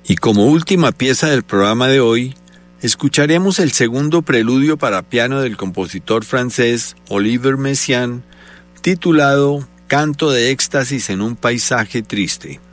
Y como última pieza del programa de hoy, escucharemos el segundo preludio para piano del compositor francés Olivier Messiaen, titulado Canto de éxtasis en un paisaje triste.